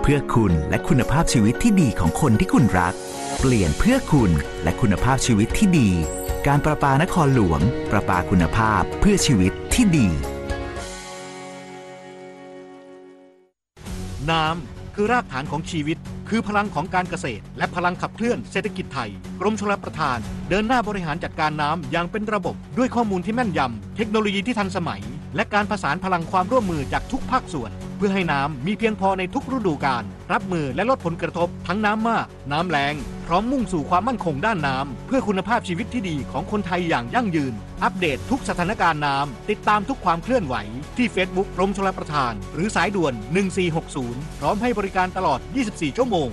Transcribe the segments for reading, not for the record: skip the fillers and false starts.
พื่อคุณและคุณภาพชีวิตที่ดีของคนที่คุณรักเปลี่ยนเพื่อคุณและคุณภาพชีวิตที่ดีการประปานครหลวงประปาคุณภาพเพื่อชีวิตที่ดีน้ำคือรากฐานของชีวิตคือพลังของการเกษตรและพลังขับเคลื่อนเศรษฐกิจไทยกรมชลประทานเดินหน้าบริหารจัดการน้ำอย่างเป็นระบบด้วยข้อมูลที่แม่นยำเทคโนโลยีที่ทันสมัยและการผสานพลังความร่วมมือจากทุกภาคส่วนเพื่อให้น้ำมีเพียงพอในทุกฤดูกาลรับมือและลดผลกระทบทั้งน้ำมากน้ำแล้งพร้อมมุ่งสู่ความมั่นคงด้านน้ำเพื่อคุณภาพชีวิตที่ดีของคนไทยอย่างยั่งยืนอัปเดตทุกสถานการณ์น้ำติดตามทุกความเคลื่อนไหวที่ Facebook กรมชลประทานหรือสายด่วน1460พร้อมให้บริการตลอด24ชั่วโมง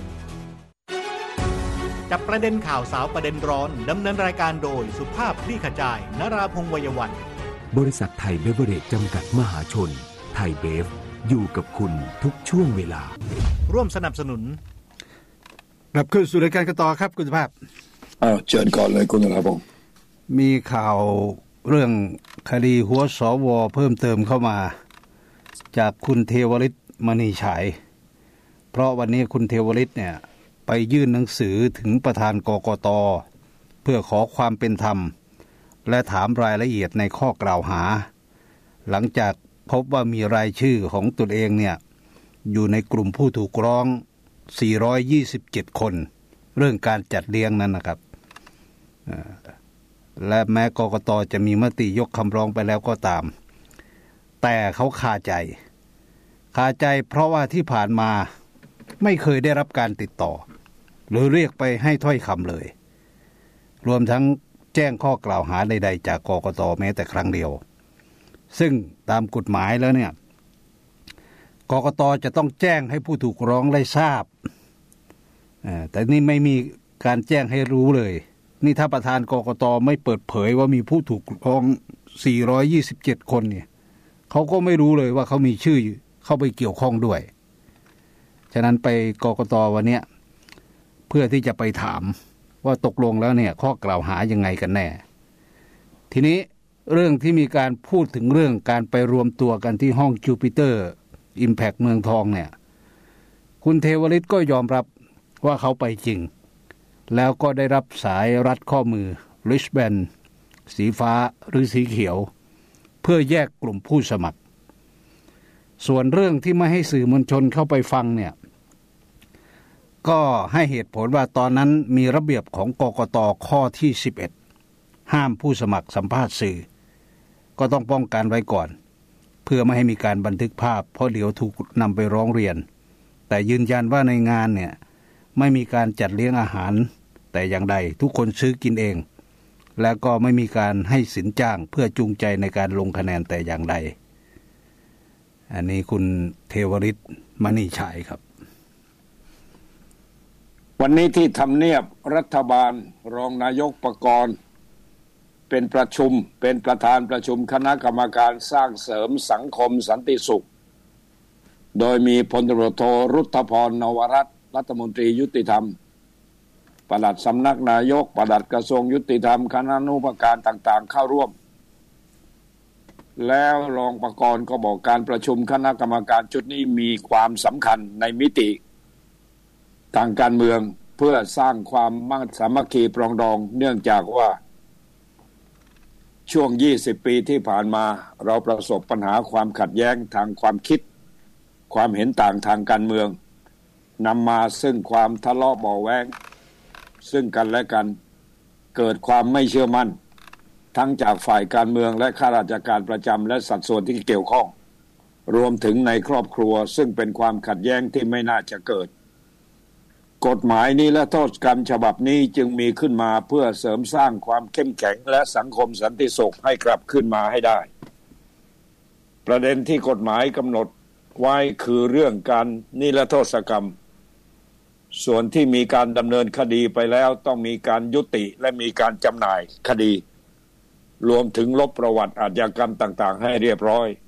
จับประเด็นข่าวสาวประเด็นร้อนดำเนินรายการโดยสุภาพคลี่ขจายนราพงษ์ วัยวันบริษัทไทยเบเวอเรจจำกัดมหาชนไทยเบฟอยู่กับคุณทุกช่วงเวลาร่วมสนับสนุนกลับขึ้นสู่รายการกันต่อครับคุณสุภาพเชิญก่อนเลยคุณครับผมมีข่าวเรื่องคดีหัวสวเพิ่มเติมเข้ามาจากคุณเทวฤทธิ์มณีฉายเพราะวันนี้คุณเทวฤทธิ์เนี่ยไปยื่นหนังสือถึงประธานกกต.เพื่อขอความเป็นธรรมและถามรายละเอียดในข้อกล่าวหาหลังจากพบว่ามีรายชื่อของตนเองเนี่ยอยู่ในกลุ่มผู้ถูกร้อง427คนเรื่องการจัดเลี้ยงนั้นนะครับและแม้กกต.จะมีมติยกคำร้องไปแล้วก็ตามแต่เขาคาใจเพราะว่าที่ผ่านมาไม่เคยได้รับการติดต่อหรือเรียกไปให้ถ้อยคำเลยรวมทั้งแจ้งข้อกล่าวหาใดๆจากกกต.แม้แต่ครั้งเดียวซึ่งตามกฎหมายแล้วเนี่ยกกต.จะต้องแจ้งให้ผู้ถูกร้องได้ทราบแต่นี่ไม่มีการแจ้งให้รู้เลยนี่ถ้าประธานกกต.ไม่เปิดเผยว่ามีผู้ถูกร้อง427คนเนี่ยเขาก็ไม่รู้เลยว่าเขามีชื่อเข้าไปเกี่ยวข้องด้วยฉะนั้นไปกกต.วันนี้เพื่อที่จะไปถามว่าตกลงแล้วเนี่ยข้อกล่าวหายังไงกันแน่ทีนี้เรื่องที่มีการพูดถึงเรื่องการไปรวมตัวกันที่ห้องจูปิเตอร์อิมแพคเมืองทองเนี่ยคุณเทวฤทธิ์ก็ยอมรับว่าเขาไปจริงแล้วก็ได้รับสายรัดข้อมือริชแบนสีฟ้าหรือสีเขียวเพื่อแยกกลุ่มผู้สมัครส่วนเรื่องที่ไม่ให้สื่อมวลชนเข้าไปฟังเนี่ยก็ให้เหตุผลว่าตอนนั้นมีระเบียบของกกต.ข้อที่11ห้ามผู้สมัครสัมภาษณ์สื่อก็ต้องป้องกันไว้ก่อนเพื่อไม่ให้มีการบันทึกภาพเพราะเดี๋ยวถูกนำไปร้องเรียนแต่ยืนยันว่าในงานเนี่ยไม่มีการจัดเลี้ยงอาหารแต่อย่างใดทุกคนซื้อกินเองแล้วก็ไม่มีการให้สินจ้างเพื่อจูงใจในการลงคะแนนแต่อย่างใดอันนี้คุณเทวฤทธิ์มณีฉายครับวันนี้ที่ทำเนียบรัฐบาลรองนายกปกรณ์เป็นประธานประชุมคณะกรรมการสร้างเสริมสังคมสันติสุขโดยมีพลตำรวจโทรุตพร นวรัตน์รัฐมนตรียุติธรรมปลัดสำนักนายกปลัดกระทรวงยุติธรรมคณะอนุกรรมการต่างๆเข้าร่วมแล้วรองปกรณ์ก็บอกการประชุมคณะกรรมการชุดนี้มีความสำคัญในมิติทางการเมืองเพื่อสร้างความสามัคคีปรองดองเนื่องจากว่าช่วง20ปีที่ผ่านมาเราประสบปัญหาความขัดแย้งทางความคิดความเห็นต่างทางการเมืองนำมาซึ่งความทะเลาะเบาะแว้งซึ่งกันและกันเกิดความไม่เชื่อมั่นทั้งจากฝ่ายการเมืองและข้าราชการประจำและสัดส่วนที่เกี่ยวข้องรวมถึงในครอบครัวซึ่งเป็นความขัดแย้งที่ไม่น่าจะเกิดกฎหมายนี้และโทษกรรมฉบับนี้จึงมีขึ้นมาเพื่อเสริมสร้างความเข้มแข็งและสังคมสันติสุขให้กลับขึ้นมาให้ได้ประเด็นที่กฎหมายกำหนดไว้คือเรื่องการนิรโทษกรรมส่วนที่มีการดำเนินคดีไปแล้วต้องมีการยุติและมีการจำหน่ายคดีรวมถึงลบประวัติอาชญากรรมต่างๆให้เรียบร้อย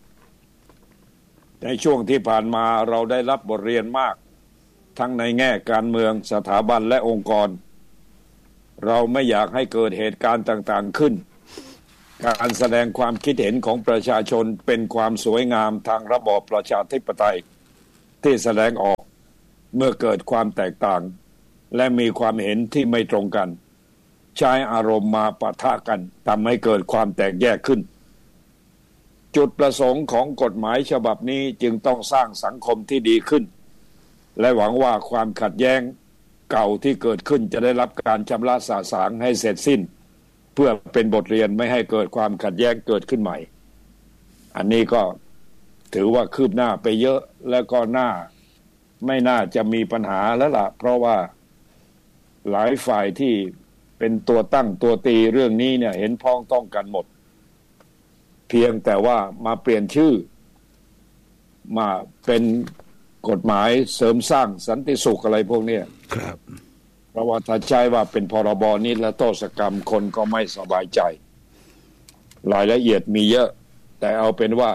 ในช่วงที่ผ่านมาเราได้รับบทเรียนมากทั้งในแง่การเมืองสถาบันและองค์กรเราไม่อยากให้เกิดเหตุการณ์ต่างๆขึ้นการแสดงความคิดเห็นของประชาชนเป็นความสวยงามทางระบอบประชาธิปไตยที่แสดงออกเมื่อเกิดความแตกต่างและมีความเห็นที่ไม่ตรงกันใช้อารมณ์มาปะทะกันทำให้เกิดความแตกแยกขึ้นจุดประสงค์ของกฎหมายฉบับนี้จึงต้องสร้างสังคมที่ดีขึ้นและหวังว่าความขัดแย้งเก่าที่เกิดขึ้นจะได้รับการชำระสาสางให้เสร็จสิ้นเพื่อเป็นบทเรียนไม่ให้เกิดความขัดแย้งเกิดขึ้นใหม่อันนี้ก็ถือว่าคืบหน้าไปเยอะแล้วก็ไม่น่าจะมีปัญหาแล้วล่ะเพราะว่าหลายฝ่ายที่เป็นตัวตั้งตัวตีเรื่องนี้เนี่ยเห็นพ้องต้องกันหมดเพียงแต่ว่ามาเปลี่ยนชื่อมาเป็นกฎหมายเสริมสร้างสันติสุขอะไรพวกนี้ครับเพราะว่าถ้าใช้ว่าเป็นพรบนิรโทษกรรมคนก็ไม่สบายใจรายละเอียดมีเยอะแต่เอาเป็นว่า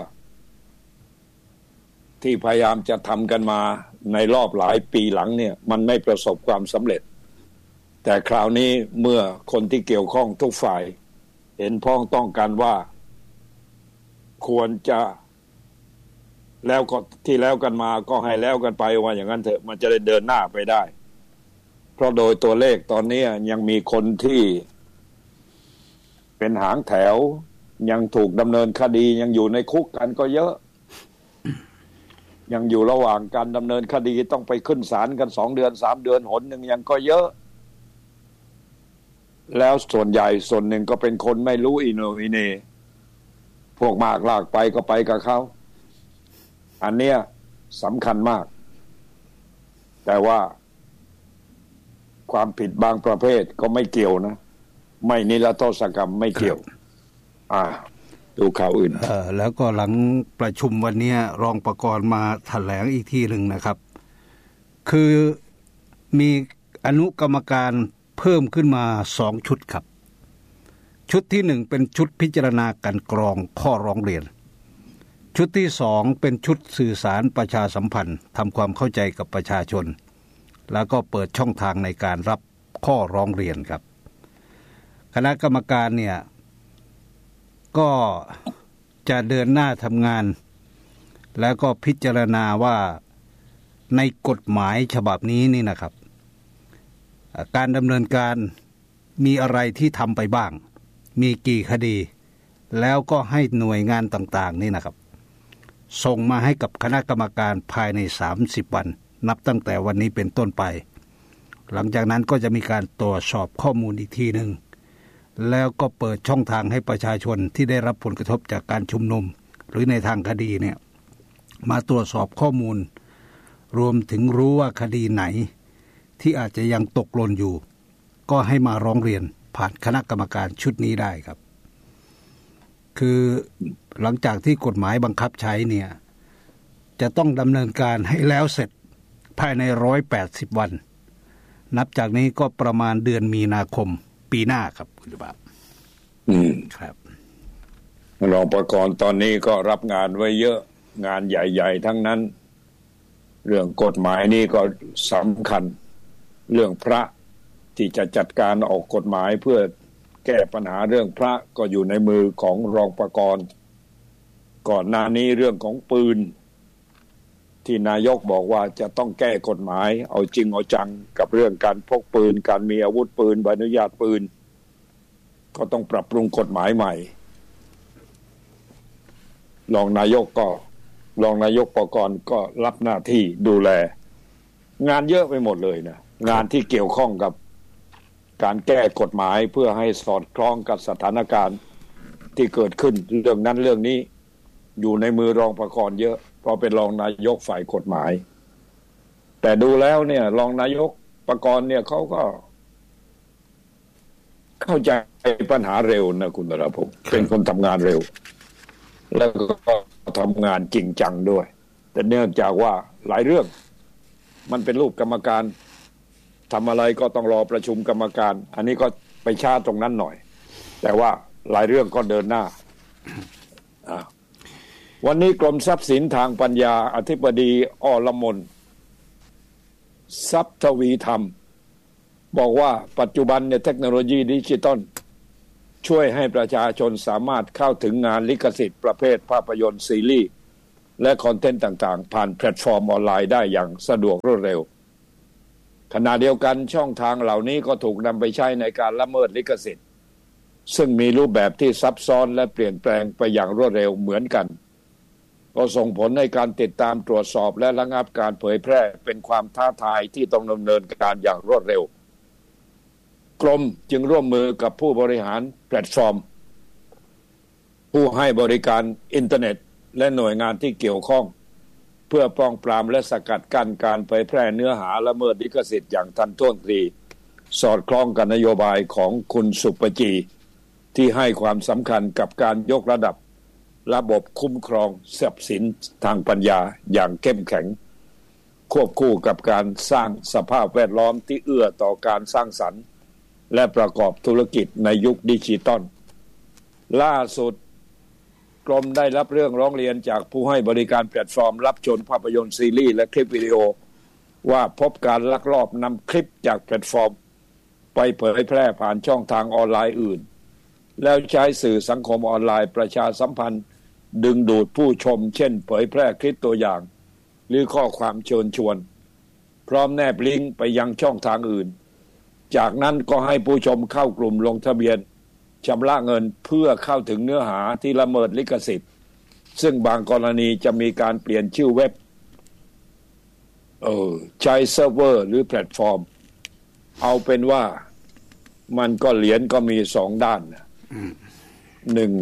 ที่พยายามจะทำกันมาในรอบหลายปีหลังเนี่ยมันไม่ประสบความสำเร็จแต่คราวนี้เมื่อคนที่เกี่ยวข้องทุกฝ่ายเห็นพ้องต้องกันว่าควรจะแล้วก็ที่แล้วกันมาก็ให้แล้วกันไปว่าอย่างนั้นเถอะมันจะได้เดินหน้าไปได้เพราะโดยตัวเลขตอนนี้ยังมีคนที่เป็นหางแถวยังถูกดำเนินคดียังอยู่ในคุกกันก็เยอะยังอยู่ระหว่างการดำเนินคดีต้องไปขึ้นศาลกัน2 เดือน3 เดือนหนหนึ่งยังก็เยอะแล้วส่วนใหญ่ส่วนหนึ่งก็เป็นคนไม่รู้อิโนอิเนพวกมากลากไปก็ไปกับเขาอันเนี้ยสำคัญมากแต่ว่าความผิดบางประเภทก็ไม่เกี่ยวนะไม่นิรโทษกรรมไม่เกี่ยวดูข่าวอื่นแล้วก็หลังประชุมวันนี้รองประกรณ์มาแถลงอีกทีหนึ่งนะครับคือมีอนุกรรมการเพิ่มขึ้นมา2 ชุดครับชุดที่1เป็นชุดพิจารณาการกรองข้อร้องเรียนชุดที่2เป็นชุดสื่อสารประชาสัมพันธ์ทำความเข้าใจกับประชาชนแล้วก็เปิดช่องทางในการรับข้อร้องเรียนครับคณะกรรมการเนี่ยก็จะเดินหน้าทำงานแล้วก็พิจารณาว่าในกฎหมายฉบับนี้นี่นะครับการดำเนินการมีอะไรที่ทำไปบ้างมีกี่คดีแล้วก็ให้หน่วยงานต่างๆนี่นะครับส่งมาให้กับคณะกรรมการภายใน30 วันนับตั้งแต่วันนี้เป็นต้นไปหลังจากนั้นก็จะมีการตรวจสอบข้อมูลอีกทีนึงแล้วก็เปิดช่องทางให้ประชาชนที่ได้รับผลกระทบจากการชุมนุมหรือในทางคดีเนี่ยมาตรวจสอบข้อมูลรวมถึงรู้ว่าคดีไหนที่อาจจะยังตกหล่นอยู่ก็ให้มาร้องเรียนผ่านคณะกรรมการชุดนี้ได้ครับคือหลังจากที่กฎหมายบังคับใช้เนี่ยจะต้องดำเนินการให้แล้วเสร็จภายใน180 วันนับจากนี้ก็ประมาณเดือนมีนาคมปีหน้าครับคุณสุภาพครับรองประกรณ์ตอนนี้ก็รับงานไว้เยอะงานใหญ่ๆทั้งนั้นเรื่องกฎหมายนี่ก็สำคัญเรื่องพระที่จะจัดการออกกฎหมายเพื่อแก้ปัญหาเรื่องพระก็อยู่ในมือของรองประกรณ์ก่อนหน้านี้เรื่องของปืนที่นายกบอกว่าจะต้องแก้กฎหมายเอาจริงเอาจังกับเรื่องการพกปืนการมีอาวุธปืนใบอนุญาตปืนก็ต้องปรับปรุงกฎหมายใหม่รองนายกประกรณ์ก็รับหน้าที่ดูแลงานเยอะไปหมดเลยนะงานที่เกี่ยวข้องกับการแก้กฎหมายเพื่อให้สอดคล้องกับสถานการณ์ที่เกิดขึ้นเรื่องนั้นเรื่องนี้อยู่ในมือรองประกรณ์เยอะเพราะเป็นรองนายกฝ่ายกฎหมายแต่ดูแล้วเนี่ยรองนายกประกรณ์เนี่ยเขาก็เข้าใจปัญหาเร็วนะคุณธรพงศ์เป็นคนทำงานเร็วแล้วก็ทำงานจริงจังด้วยแต่เนื่องจากว่าหลายเรื่องมันเป็นรูปกรรมการทำอะไรก็ต้องรอประชุมกรรมการอันนี้ก็ไปช้าตรงนั้นหน่อยแต่ว่าหลายเรื่องก็เดินหน้าวันนี้กรมทรัพย์สินทางปัญญาอธิบดีอรมนทรัพย์ทวีธรรมบอกว่าปัจจุบันเนี่ยเทคโนโลยีดิจิตอลช่วยให้ประชาชนสามารถเข้าถึงงานลิขสิทธิ์ประเภทภาพยนตร์ซีรีส์และคอนเทนต์ต่างๆผ่านแพลตฟอร์มออนไลน์ได้อย่างสะดวกรวดเร็วขณะเดียวกันช่องทางเหล่านี้ก็ถูกนำไปใช้ในการละเมิดลิขสิทธิ์ซึ่งมีรูปแบบที่ซับซ้อนและเปลี่ยนแปลงไปอย่างรวดเร็วเหมือนกันก็ส่งผลให้การติดตามตรวจสอบและระงับการเผยแพร่เป็นความท้าทายที่ต้องดำเนินการอย่างรวดเร็วกรมจึงร่วมมือกับผู้บริหารแพลตฟอร์มผู้ให้บริการอินเทอร์เน็ตและหน่วยงานที่เกี่ยวข้องเพื่อป้องปรามและสกัดกั้นการเผยแพร่เนื้อหาละเมิดลิขสิทธิ์อย่างทันท่วงทีสอดคล้องกับนโยบายของคุณสุปจีที่ให้ความสำคัญกับการยกระดับระบบคุ้มครองทรัพย์สินทางปัญญาอย่างเข้มแข็งควบคู่กับการสร้างสภาพแวดล้อมที่เอื้อต่อการสร้างสรรค์และประกอบธุรกิจในยุคดิจิตอลล่าสุดกรมได้รับเรื่องร้องเรียนจากผู้ให้บริการแพลตฟอร์มรับชมภาพยนตร์ซีรีส์และคลิปวิดีโอว่าพบการลักลอบนำคลิปจากแพลตฟอร์มไปเผยแพร่ผ่านช่องทางออนไลน์อื่นแล้วใช้สื่อสังคมออนไลน์ประชาสัมพันธ์ดึงดูดผู้ชมเช่นเผยแพร่คลิปตัวอย่างหรือข้อความเชิญชวนพร้อมแนบลิงก์ไปยังช่องทางอื่นจากนั้นก็ให้ผู้ชมเข้ากลุ่มลงทะเบียนชำระเงินเพื่อเข้าถึงเนื้อหาที่ละเมิดลิขสิทธิ์ซึ่งบางกรณีจะมีการเปลี่ยนชื่อเว็บใช้เซิร์ฟเวอร์หรือแพลตฟอร์มเอาเป็นว่ามันก็เหรียญก็มีสองด้านหนึ่ง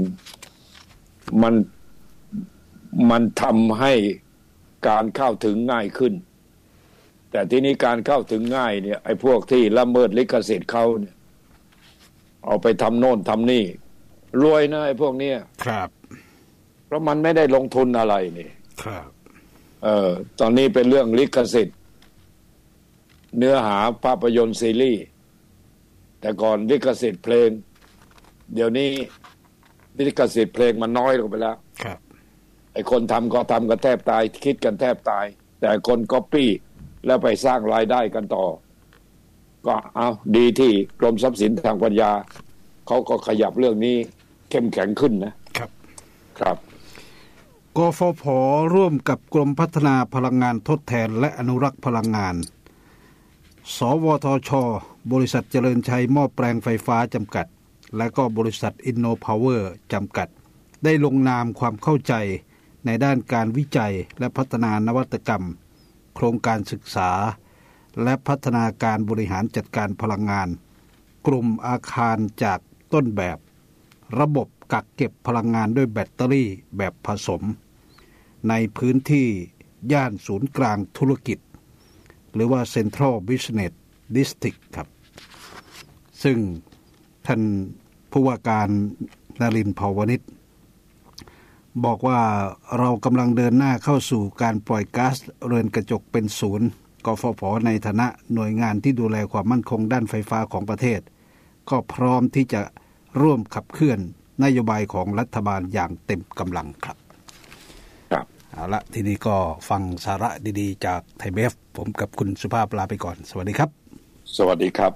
มันทำให้การเข้าถึงง่ายขึ้นแต่ทีนี้การเข้าถึงง่ายเนี่ยไอ้พวกที่ละเมิดลิขสิทธิ์เขาเนี่ยเอาไปทำโน่นทำนี่รวยนะไอ้พวกเนี้ยครับเพราะมันไม่ได้ลงทุนอะไรนี่ครับตอนนี้เป็นเรื่องลิขสิทธิ์เนื้อหาภาพยนตร์ซีรีส์แต่ก่อนลิขสิทธิ์เพลงเดี๋ยวนี้ลิขสิทธิ์เพลงมันน้อยลงไปแล้วครับไอ้คนทำก็ทำกันแทบตายคิดกันแทบตายแต่คนก๊อปปี้แล้วไปสร้างรายได้กันต่อก็เอาดีที่กรมทรัพย์สินทางปัญญาเขาก็ขยับเรื่องนี้เข้มแข็งขึ้นนะครับครับกฟผ.ร่วมกับกรมพัฒนาพลังงานทดแทนและอนุรักษ์พลังงานสวทช.บริษัทเจริญชัยหม้อแปลงไฟฟ้าจำกัดและก็บริษัทอินโนพาวเวอร์จำกัดได้ลงนามความเข้าใจในด้านการวิจัยและพัฒนานวัตกรรมโครงการศึกษาและพัฒนาการบริหารจัดการพลังงานกลุ่มอาคารจากต้นแบบระบบกักเก็บพลังงานด้วยแบตเตอรี่แบบผสมในพื้นที่ย่านศูนย์กลางธุรกิจหรือว่า Central Business District ครับซึ่งท่านผู้ว่าการนรินทร์ เผ่าวณิชบอกว่าเรากำลังเดินหน้าเข้าสู่การปล่อยก๊าซเรือนกระจกเป็นศูนย์กฟผ.ในฐานะหน่วยงานที่ดูแลความมั่นคงด้านไฟฟ้าของประเทศก็พร้อมที่จะร่วมขับเคลื่อนนโยบายของรัฐบาลอย่างเต็มกำลังครับเอาละทีนี้ก็ฟังสาระดีๆจากไทยเบฟผมกับคุณสุภาพลาไปก่อนสวัสดีครับสวัสดีครับ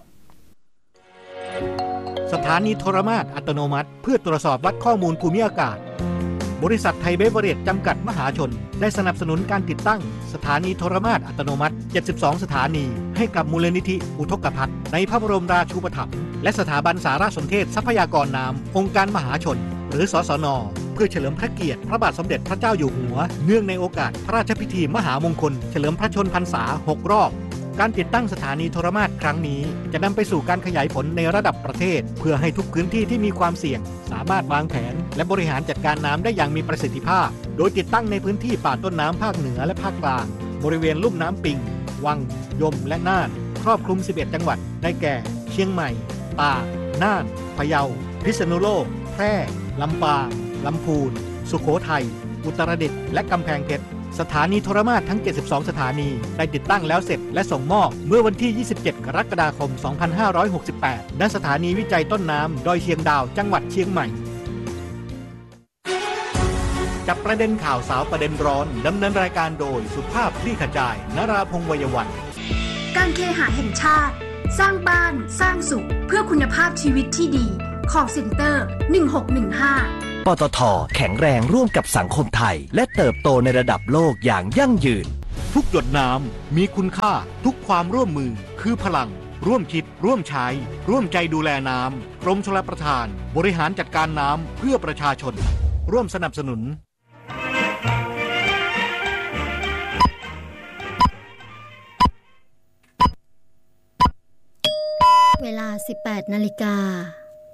สถานีโทรมาตรอัตโนมัติเพื่อตรวจสอบวัดข้อมูลภูมิอากาศบริษัทไทยเบเวอเรจจำกัดมหาชนได้สนับสนุนการติดตั้งสถานีโทรมาตรอัตโนมัติ72สถานีให้กับมูลนิธิอุทกภัทในพระบรมราชูปถัมภ์และสถาบันสารสนเทศทรัพยากรน้ำองค์การมหาชนหรือสสน.เพื่อเฉลิมพระเกียรติพระบาทสมเด็จพระเจ้าอยู่หัวเนื่องในโอกาสพระราชพิธีมหามงคลเฉลิมพระชนพรรษา6 รอบการติดตั้งสถานีโทรมาตรครั้งนี้จะนำไปสู่การขยายผลในระดับประเทศเพื่อให้ทุกพื้นที่ที่มีความเสี่ยงสามารถวางแผนและบริหารจัดการน้ำได้อย่างมีประสิทธิภาพโดยติดตั้งในพื้นที่ป่าต้นน้ำภาคเหนือและภาคกลางบริเวณลุ่มน้ำปิงวังยมและน่านครอบคลุม11จังหวัดได้แก่เชียงใหม่ตากน่านพะเยาพิษณุโลกแพร่ลำปางลำพูนสุโขทัยอุตรดิตถ์และกำแพงเพชรสถานีโทรมาตรทั้ง72สถานีได้ติดตั้งแล้วเสร็จและส่งมอบเมื่อวันที่27กรกฎาคม2568ณสถานีวิจัยต้นน้ำดอยเชียงดาวจังหวัดเชียงใหม่จับประเด็นข่าวสาวประเด็นร้อนดำเนินรายการโดยสุภาพคลี่ขจายนราพงษ์ วัยวันการเคหะแห่งชาติสร้างบ้านสร้างสุขเพื่อคุณภาพชีวิตที่ดี call center 1615 ปตท.แข็งแรงร่วมกับสังคมไทยและเติบโตในระดับโลกอย่างยั่งยืนทุกหยดน้ำมีคุณค่าทุกความร่วมมือคือพลังร่วมคิดร่วมใช้ร่วมใจดูแลน้ำกรมชลประทานบริหารจัดการน้ำเพื่อประชาชนร่วมสนับสนุนเวลา 18 นาฬิกา